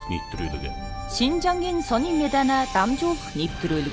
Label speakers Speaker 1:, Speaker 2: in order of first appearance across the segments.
Speaker 1: нэвтрүүлэг.
Speaker 2: 신장긴 선임매다나 남조өх нэвтрүүлэг.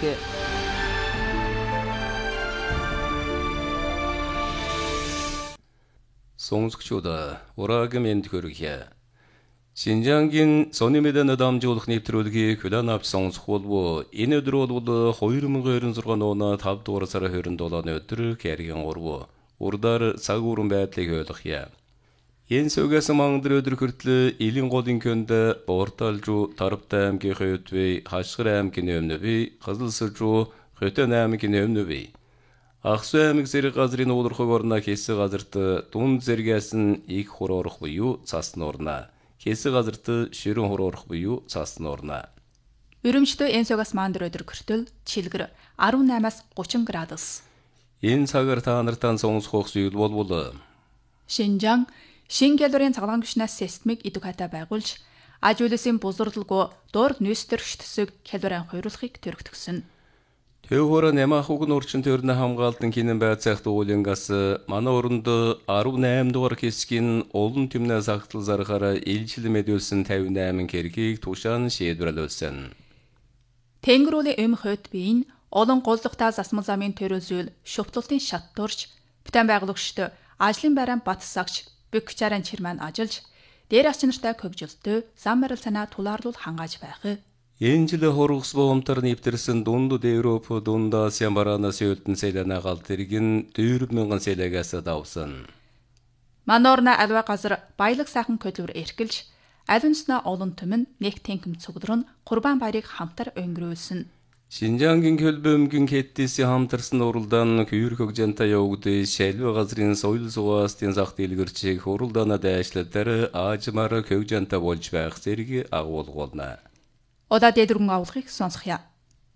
Speaker 3: Сонсогчдоо ураагийн мэнд хүргье. Шинжангийн сонимэдэн дамжуулах нэвтрүүлгийг хүлээн авч сонсох болов. Энэ өдөр бол 2026 оны 5 дугаар сарын 27-ны өдөр Кэргийн 3. Урдаар цаг ууран байдлыг ойлгохъя. Энэ сүгээс мангар өдөр хүртэл Илийн голын көнд Борталжуу Тарвтай аймгийн Хөтвэй, Хашгир аймгийн Өмнөвэй, Қызылсаржуу Хөтөн аймгийн Өмнөвэй. Ахсу аймаг зэрэг газрын уулархаг орно хэсэг газарт дунд зэргээс нь их хуророх буюу цасны орно. Хэсэг газарт ширэн хуророх буюу цасны орно.
Speaker 4: Өрөмжтөө энэ сүгээс мангар өдөр хүртэл чилгэр 18-аас 30 градус.
Speaker 3: Энэ цагаар та нартаа сонсох зүйл болбол
Speaker 4: Шинжаан шин гэлурийн цаглаган гүшнээс системийг идэв хатаа байгуулж, аж үйлсийн бузралгүй дуур нөөцтөрч төсөг хялбаран хойруулахыг төрөгтгсөн.
Speaker 3: Төвхөр нэмахуг нурчин төрнө хамгаалдан хинэн байцаах дуулингаас манай өрөнд 18 дугаар хэсгийн олон түмнээс агтал зарахаар илжил мэдүүлсэн 58 хэргийг тушаан шийдвэрлүүлсэн.
Speaker 4: Тэнгэрүүлийн хойд биеийн олон голлогтой засмал замын төрөл зүйл шөвтлөлтийн шат дурж, бүтэн байгуулагчд ажлын байран батсагч Бükчаран чирман ажиллаж, дээр ачи нартай көгжилтөө зам барил санаа тулаарлуул хангааж байх.
Speaker 3: Энэ жил хургас боомтар нэвтэрсэн дундад Европ, дунд Азийн бараанаас өлтөн сэлэнэ гал тэргэн 4000 сэлэгээс давсан.
Speaker 4: Манорна альва газар баялаг сайхан көдлөр эргэлж, аль үнснэ олон түмэн нэг тэнхэм цуглар нь Курбан баярыг хамтар өнгөрүүлсэн.
Speaker 3: Шинжангийн көлбөмгөн хэттээсийн хамтарсан уралдаан хүйр хөгжөнтэй явагдсан шалви газрын соёл зугаастын зах дэлгэрчийг уралдаанаа дайшлалтаар аажмаар хөгжөнтэй болж байх зэрэг агуулгуулна.
Speaker 4: Удаа дэдгүрэн авуулгыг сонсхоё.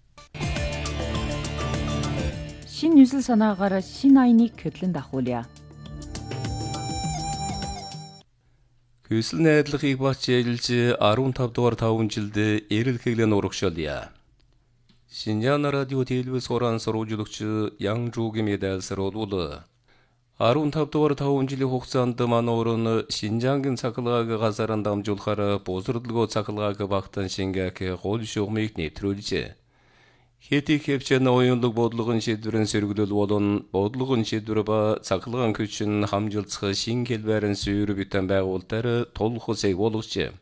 Speaker 2: Шин 뉴сэл санаагаар шин айныг көдлөнд ахуулъя.
Speaker 3: Хүсэл найдлагыг бач ялж 15 дугаар 5 жилд эрэл хэглэн урагшуулъя. Шинжаан радио телевиз хоран сурвалжуулагч Янжуугийн медальсаар болвол 15 дугаар 5 жилийн хугацаанд манай өрн Шинжаангийн цахилгааг газаран дамжуулахаар бузралгүй цахилгааг багтан шингээх гол шугамыг нэвтрүүлжээ. Хэтийг хөвчэн оюунлаг бодлогын шийдвэрэн сэргэлэл болон бодлогын шийдвэр ба цахилгаан хүчин хамжилцах шин хэлбэрэн сүйр бүтэн байгуулалтаар тулхусыг болгожээ.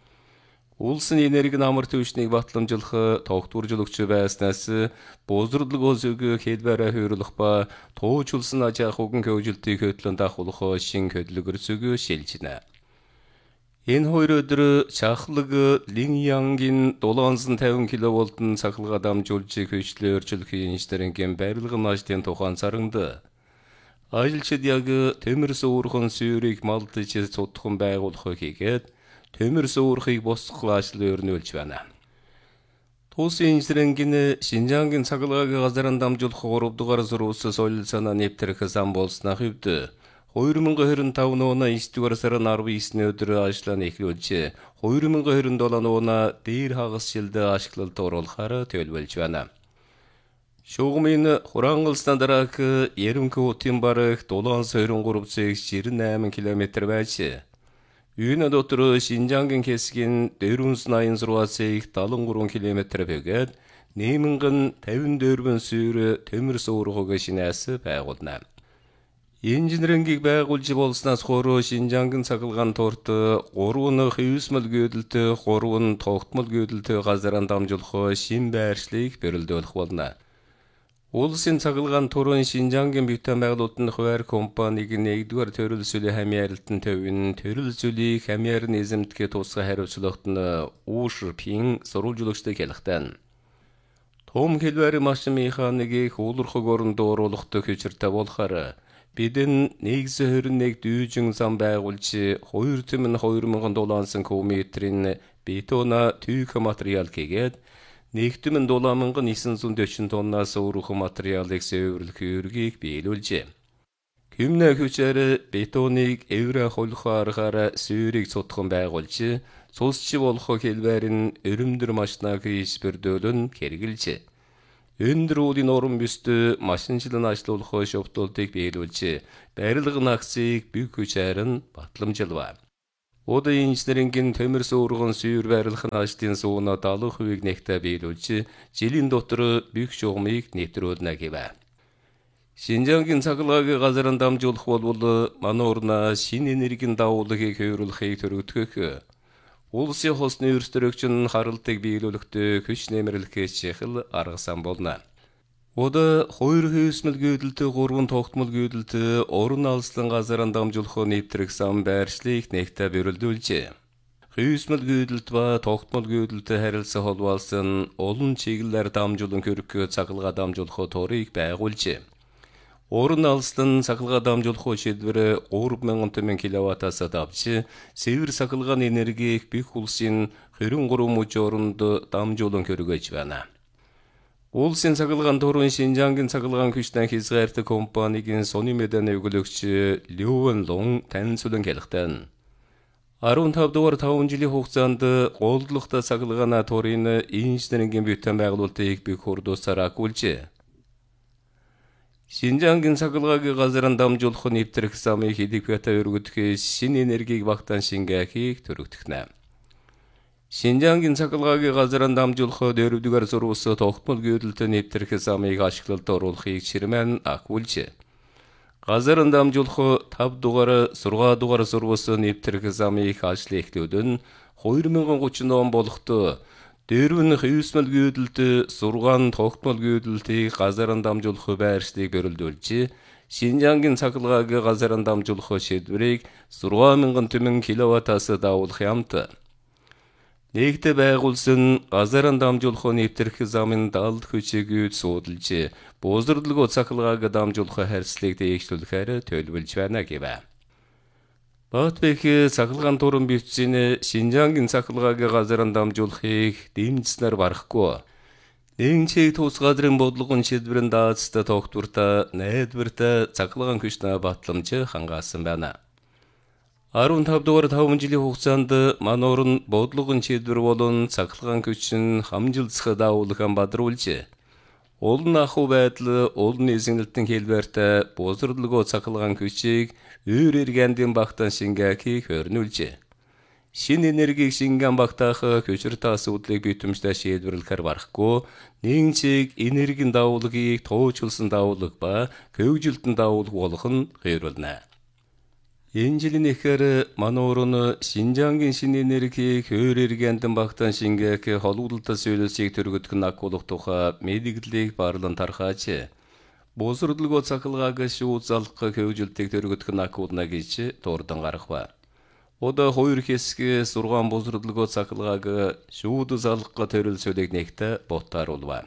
Speaker 3: Улсын энерги намар төвшнийг батламжуулах тогтворжуулагч байснаас бузралгүй зүг хэлбэрэ хөрөлөх ба туучулсан аж ахуйн хөгжилтийг хөтлөнд ахуулах шин хөдөлгөр зүг шилжинэ. Энэ хоёр өдөр чахлаг Линьянгийн 750 кВт-ын цахилгаан дамжуулж хөгжлөө өөрчлөх инженерийн барилгын ажлын тухайн царагд ажилчид яг төмөр суурхан сүйрийг малтж цутхан байгуулах хийгээд төмөр суурхыг босгох ажил өрнүүлж байна. Тус инженерийн Шинжаангийн цахилгааг газаран дамжуулах 3 дугаар сурвалж соёл санаа нэвтрэх зам болсны хувьд 2025 оны 9 дугаар сарын 19-ний өдөр ажлаа эхлүүлж 2027 оны дээр хагас жилд ашиглалт оруулахаар төлөвлөж байна. Шугамын хураангал стандарт Ерөнхий бараг 723,98 км байж энэ дотор Шинжаангийн хэсгийн 486,73 км бөгөөд нэмэнгэн 54 сүйр төмөр суурхаг шинээс байгуулна. Инженерингийг байгуулж болсноос хойш Шинжаангийн цахилгаан турт 3 нь хөвсмөл гүйдэлтэй, 3 нь тогтмол гүйдэлтэй газаран дамжуулах шин байршлыг бэрэлдүүлэх болно. Улсын цахилгаан турын Шинжаангийн бүтэн байгуулалтын хуваар компаниг 1-р төрөл зүйлийн хамьяаралтын төвийн төрөл зүйлийг хамьяар эзэмдэх тусгай хариуцлагт нь УШП-ийн сурвалжуулагчдыг хэлэхтэн. Том хэлбэр машин механикийг уулархаг оронд оруулахад хүчиртэй болохоор бидэн 121 дүйжин зам байгуулж 2,2,000 км-ийн бетона түйх материал хийгээд 1,740 тоннаас өөрөх материалыг сэвэрлэх үүргийг биелүүлжээ. Хэмнэ хүчээр бетоныг эврэ холхоорохоор сүйрийг цутхан байгуулж, цусч болох хэлбэрийн өрөмдөр машинаг избэрдүүлэн хэрэгжилжээ. Өндөр уулын орон бүст машинчлан ажилуулах шовтолтыг биелүүлж, барилгын акцийг бүх хүчээр нь батламжилв. Ода инженерингийн төмөр суурган сүйр байрлахын ажлын сууна 70%-ийг нэгтээ биелүүлж, жилийн дотор бүх шугамыг нэвтрүүлнэ гэвэ. Шинжангийн цахилгааг газрын дамжуулах бол манай орна шинэ энергийн давуулгыг хойруулахыг төрөгдөх. Улсын хосны өрсөлдөгчн харалтыг биелүүлэхдээ хүч нэмэрлэхээс чихэл аргасан болно. Ода 2 хүйсмэл гүйдэлтэй 3 тогтмол гүйдэлтэй орон алслан газрын дамжуулах нэвтрэх зам байршлыг нэгтээ бэрэлдүүлжээ. Хүйсмэл гүйдэлт ба тогтмол гүйдэлтэй харилцаа холбоолсон олон чиглэлээр дамжуулан хөрөх цахилгаан дамжуулах торыг байгуулжээ. Орон алслан цахилгаан дамжуулах шийдвэр 3000 кВт-аас давж, цэвэр цахилгааны энергийг бүх улсын 23 мужи оронд дамжуулан хөргөж байна. Улсын цахилгаан төрийн Шинжангийн цахилгаан хүчний хязгаартай компанигийн сони мэдээний өгүүлэгч Лёвен Лун танилцуулан хэлэхдээ 15 дугаар 5 жилийн хугацаанд голдлогтой цахилгааны төрийн инженерингийн бүтээн байгуулалтыг бүх хурдуусаар агуулжээ. Шинжангийн цахилгааг газрын дамжуулах нэвтрэх замыг Эдипбата өргөдөхөөс шинэ энергийг багтаан шингээхийг төрөгдөхнэ. Шинжангийн цахилгааг газрын дамжуулах 4-р сурвалж тогтмол гүйдэлтэй нэвтрэх замыг ашиглалд оруулахыг Ширмэн агуулжээ. Газрын дамжуулах 5 дугаар 6 дугаар сурвалж нэвтрэх замыг ажил эхлүүлэн 2030 он болоход 4 хүйсмэл гүйдэлтэй 6 тогтмол гүйдэлтийг газрын дамжуулах байршлыг бэрэлдүүлж, Шинжангийн цахилгааг газрын дамжуулах шийдвэрийг 6000 кВт-аас давуулах юмт. Нэгдэ байгуулсан газрын дамжуулах нэвтрэх замын далд хүчийг судалж, бузардлого цахилгааг дамжуулах харьцлыг дээгшүүлэхээр төлөвлөж байна гэвэ. Батбэх цахилгаан төрөн бичсэн Шинжангийн цахилгааг газрын дамжуулахыг дэмжснээр барахгүй. Нэгэн чиг тус газрын бодлогын шийдвэрийн даацтай тогтвортой найдвартай цахилгаан хүчний батламж хангаасан байна. 15 дугаар 5 жилийн хугацаанд манай орн бодлогын шийдвэр болон цахилгаан хүчин хамжилцах давуулган бадруулжээ. Олон ахуй байдал, олон эзэнэлтэн хэлбэртэй бузардлого цахилгаан хүчийг өөр эргэндийн багтаан шингээхийг хөрнүүлжээ. Шинэ энергийг шингэн багтаах хүчиртэй асуудлыг битэмжтэй шийдвэрлэхээр барахгүй, нэгэн чиг энергийн давуулгыг туучилсан давуулга ба хөгжилтөн давуулга болох нь хойруулна. Энэ жилийн эхээр манай орн Шинжангийн шинэ энергийг өөр эргэндэн багтаан шингээх холбогдолтой зүйлсийг төрөгдөх агуулгах тухай мэдээллийг барлан тархааж, бузардлого цахилгааг шууд залах хөгжилтийг төрөгдөх агуулна гэж дурдан гаргав. Ода 2 хэсэг 6 бузардлого цахилгааг шууд залах төрөлсөлийг нэгтээ ботааруулва.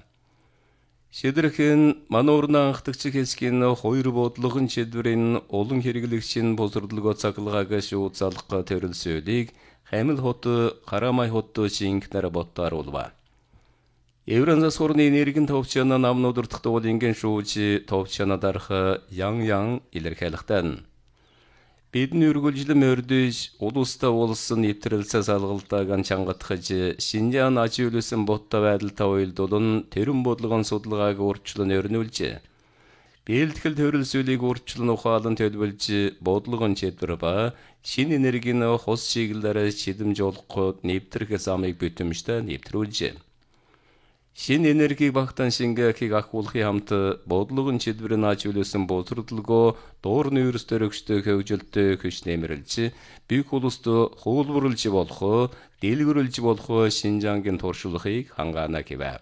Speaker 3: Шийдвэрхэн манай орны анхдагч хэсгийн 2 бодлогын шийдвэрийн олон хэрэглэгчийн бузардлого цахилгааг шууд залах төрөлсөлийг Хамил хот, Харамай хот шингэнээр ботааруулва. Евразиас орны энергийн товчон намнууд уртахт бол ингийн шүүж товчон дарах ян илэрхийлэхтэн. Бидний үргэлжлэн мөрдөж улустай улсын нэвтрэлцээ салгалтаагаан чангатгаж Шинжаан ажиулсан боттой байдалтай уялдуулан тэрэн бодлогын судалгааг урьдчилан өрнүүлжээ. Бэлтгэл төрөлсөлийг урьдчилан ухаалан төлөвлөж бодлогын шийдвэр ба шинэ энергийн хос чиглэлээр шидэмж олох нэвтрэх замыг битэмжтэй нэвтрүүлжээ. Шинэ энергийг багтаан шингээхийг агуулахын хамт бодлогын шийдвэрийн ажиулсан бузардлого дуурны өрсөлдөгчтэй хөгжилтэй хүч нэмэрлж, бүх улсад хуулбарлаж болох, дэлгэрүүлж болох Шинжангийн туршлагыг хангаана гэвэ.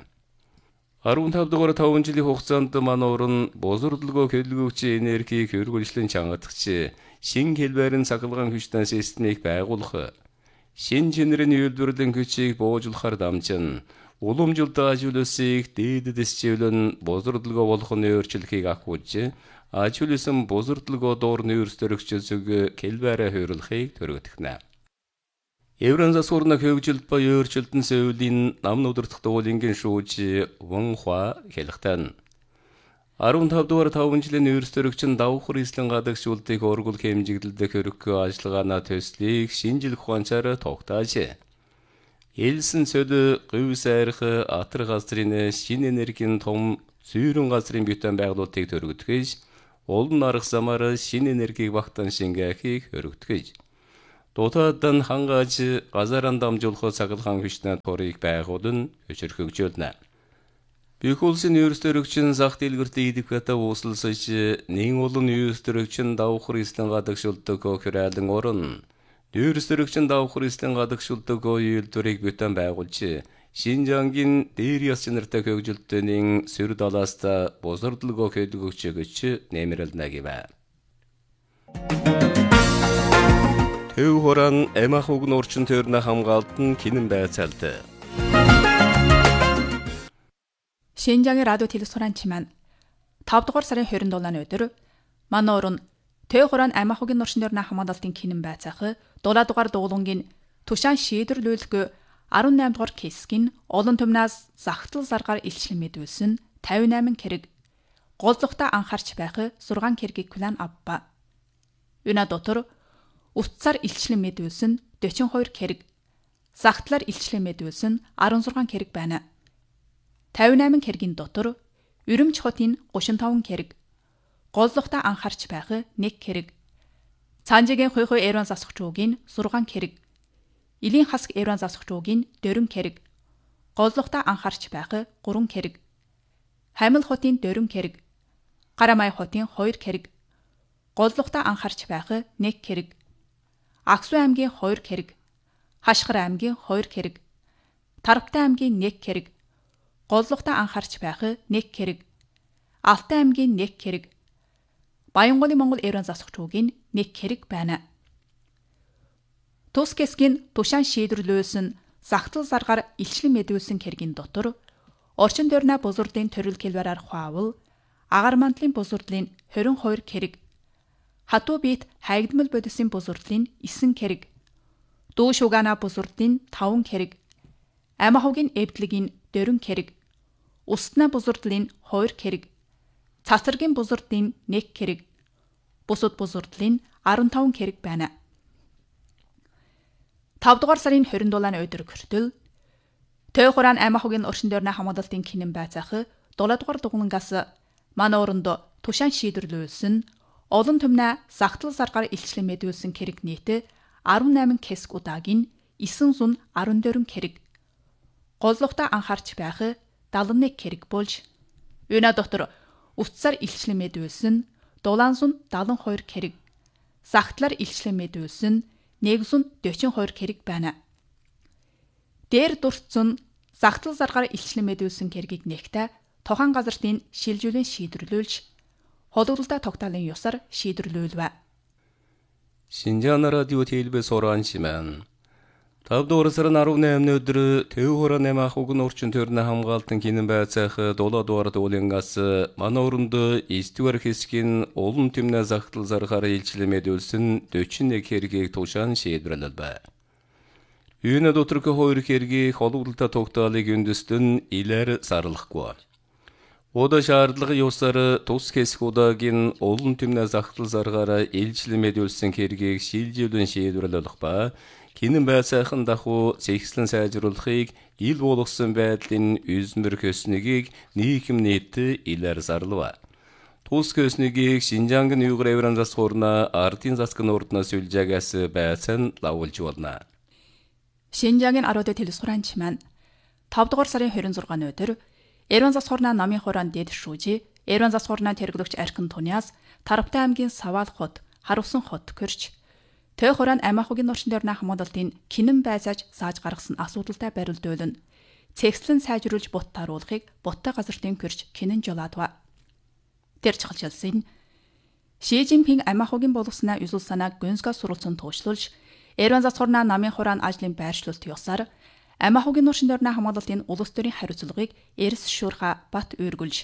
Speaker 3: 15 дугаар 5 жилийн хугацаанд манай орн бузардлого хөдөлгөгч энергийг хөргөлжлөн чангатгч, шинэ хэлбэрийн цахилгаан хүчний системийг байгуулах, шинэ чэнэрийн үйлдвэрлэлийн хүчийг буужуулахаар дамжин, уламжлалт ажиулсыг дээд дэсчүүлэн бузардлого болох нь өөрчлөхийг агуулж, ажиулсан бузардлого дуурны өрсөлдөгч зүг хэлбэрээ хойруулахыг төрөгдөхнэ. Евразиас орны хөгжилт ба өөрчлөлтөн сөүлийн намнууд уртахт уулингийн шүүж Вонхва хэлэхдээ 15 дугаар 5 жилийн өрсөлдөгч давхар эслэн гадагшуултыг оргул хэмжигдэлд хөрөх ажиллагааны төслийг шинжлэх ухаанчаар тогтоожээ. Элсэн цөл говь сайрах атар газрын шинэ энергийн том сүйрэн газрын бүтээн байгуулалтыг төрөгдөхөж, олон арга замаар шинэ энергийг багтаан шингээхийг өргөдгөж, Дутаадан хангааж газаран дамжуулах цаглхан хүчний торыг байгуулан өчөрхөгжүүлнэ. Бүх улсын ерөнхийлөгчин зах дэлгэрт идэвхтэй ууслалсаж нэн олон ерөнхийлөгчин давхар эслэн гадагшуулдаг хөрэлэн орон ерөнхийлөгчин давхар эслэн гадагшуулдаг үйлдвэрийг бүтэн байгуулж Шинжангийн дээр яс чанартай хөгжилтөний сөр далааста босордлого хөдөлгөгч нэмэрэлнэ гэвэ. Төв хоран эмах уг нурчин төрнө хамгаалтан кинэн байцаалт.
Speaker 4: Шинжангийн радио телесуранч маань 5 дугаар сарын 27-ны өдөр манай уран Төв хоран эмах уг нурчин төрнө хамгаалтын кинэн байцаах 7 дугаар дугуулгын тушаан шийдвэрлүүлэх 18 дугаар хэсгийн олон түмнээс загтал заргаар илчлэн мэдүүлсэн 58 хэрэг голлохта анхаарч байх 6 хэргийг план авба. Юна дотор утсаар илчлэн мэдүүлсэн 42 хэрэг загтлаар илчлэн мэдүүлсэн 16 хэрэг байна. 58 хэргийн дотор Өрөмч хотын 35 хэрэг голлохта анхаарч байх 1 хэрэг Цаанжигийн хойхой эрван засах жуугийн 6 хэрэг Илийн хаск эрван засах жуугийн 4 хэрэг голлохта анхаарч байх 3 хэрэг Хамил хотын 4 хэрэг Гарамай хотын 2 хэрэг голлохта анхаарч байх 1 хэрэг Аксу аймгийн 2 хэрэг Хашгир аймгийн 2 хэрэг Тарптай аймгийн 1 хэрэг голлохта анхаарч байх 1 хэрэг Алтай аймгийн 1 хэрэг Баянголын Монгол эрван засах жуугийн 1 хэрэг байна. Тус хэсгийн тушаан шийдвэрлүүлсэн загтал заргаар илчлэн мэдүүлсэн хэргийн дотор орчин тойрны бузурдлын төрөл хэлбэрээр хуавал агаар мандлын бузурдлын 22 хэрэг хатуу биет хайгдмал бодисын бузурдлын 9 хэрэг дүү шугана бузурдлын 5 хэрэг амахугийн эвдлэгийн 4 хэрэг устна бузурдлын 2 хэрэг цацаргийн бузурдлын 1 хэрэг бусад бузурдлын 15 хэрэг байна. 5 дугаар сарын 27-ны өдөр хүртэл Төв хоран амахугийн орчин тойрны хамгаалтын кинэн байцаах 7 дугаар дугуулгаас манай оронд тушаан шийдвэрлүүлсэн олон түмнэ загтал заргаар илчлэн мэдүүлсэн хэрэг нийт 18 хэсг удаагийн 914 хэрэг голлохта анхаарч байх 71 хэрэг болж юуна дотор утсаар илчлэн мэдүүлсэн 772 хэрэг загтлаар илчлэн мэдүүлсэн 142 хэрэг байна. Дээр дурдсан загтал заргаар илчлэн мэдүүлсэн хэргийг нэгтээ тохон газартын шилжүүлэн шийдвэрлүүлж холигдолтой тогтоолын ёсоор шийдвэрлүүлвэ.
Speaker 3: Шинжаан радио телевиз оранчман 5 дугаар сарын 18-ны өдөр Төв хоран эмах уг нурчин төрнө хамгаалтан кинэн байцаах 7 дугаар дугуулгаас манай оронд 9 дугаар хэсгийн олон түмнэ загтал заргаар илчлэн мэдүүлсэн 41 хэргийг тушаан шийдвэрлэв. Юуна доторх 2 хэргийг холигдолтой тогтоолыг үндэстэн илээр зарлахгүй. Ода шаардлага ёсоор тус хэсэг удаагийн олон түмнэ загтал заргаар илчлэн мэдүүлсэн хэргийг шилжүүлэн шийдвэрлэх ба кинэн байцаахан дахуу зэгслэн сайжруулахыг ил болгосон байдлын үзмэр хөснийг нийгэм нийт илээр зарлав. Тус хөснийг Шинжангийн югэр эвран засхуурна ардын засгын урднаас үлжаагаас байцаан лавуулж болно.
Speaker 4: Шинжангийн радио телесуранч маань 5 дугаар сарын 26-ны өдөр эрван засхуурна намын хорон дэд шүүжи эрван засхуурна тэрглэгч архин туниас Тарптай аймгийн Савал хот Харусан хот гэрч Төв хоран амахугийн орчин тойрны хамгаалтын кинэн байцааж зааж гаргасан асуудалтай барилдуулна. Цэгслэн сайжруулж бут таруулахыг буттай газартын гэрч кинэн жолоодва. Тэр чухалчилсан Ши Жинпинг амахугийн боловснаа юзул санааг гүнсгээс суралцсан туушлуулж эрван засхуурна намын хорон ажлын байршлуулт ёсоор амахугийн орчин тойрны хамгаалтын улс төрийн хариуцлагыг эрс шуурха бат өөргөлж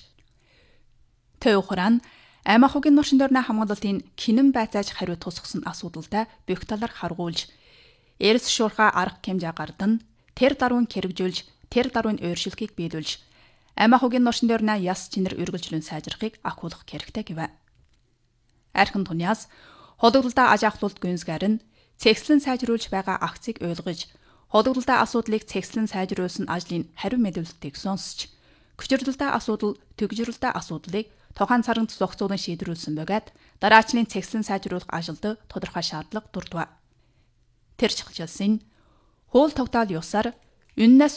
Speaker 4: Төв хоран амахугийн орчин тойрны хамгаалтын кинэн байцааж хариу тусгасан асуудалтай бүх талаар харгуулж эрс шуурха арга хэмжээ гардан тэр даруун хэрэгжүүлж тэр даруун өөрчлөлтийг биелүүлж амахугийн орчин тойрны яс чинэр үргэлжлэн сайжрахыг ахиулах хэрэгтэй гэв. Архин туниас холигдолтой аж ахлуулт гүнзгийр нь цэгслэн сайжруулж байгаа акцийг ойлгож холигдолтой асуудлыг цэгслэн сайжруулсан ажлын хариу мэдүүлэлтийг сонсч хүчирдэлтэй асуудал төгжрөлтэй асуудлыг тохон царант зохицуулан шийдвэрлсэн бөгөөд дараачлын цэгслэн сайжруулах ажилд тодорхой шаардлага дурдва. Тэр чухалсан. Хөөл тогтоол ёсаар үннээс